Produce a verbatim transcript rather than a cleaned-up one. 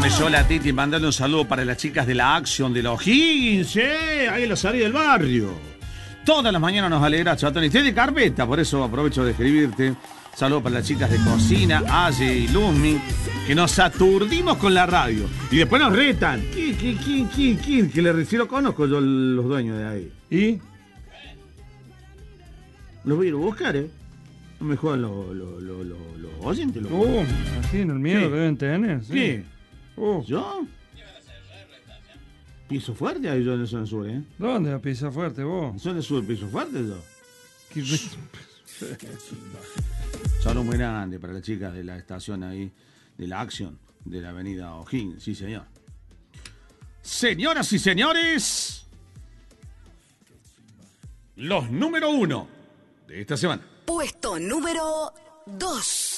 Escúchame, yo la Titi, mandando un saludo para las chicas de la Action de los O'Higgins, ¿eh? Ahí en la salida del barrio. Todas las mañanas nos alegra, chatón. Y estoy de carpeta, por eso aprovecho de escribirte. Saludos para las chicas de cocina, Aye y Luzmi, que nos aturdimos con la radio. Y después nos retan. ¿Quién, quién, quién, quién, quién? Que le refiero, conozco yo los dueños de ahí. ¿Y? Los voy a ir a buscar, ¿eh? No me jodan los lo, lo, lo, lo oyentes. Los Uh, así en el miedo ¿Qué? que deben tener. Sí. ¿Qué? Uh, ¿Yo? Piso fuerte ahí yo en zona sur, ¿eh? ¿Dónde la pisa fuerte vos? En zona sur, piso fuerte yo. ¿Qué re- Saludos muy grande para las chicas de la estación ahí, de la Action, de la avenida O'Higgins, sí señor. Señoras y señores, los número uno de esta semana. Puesto número dos.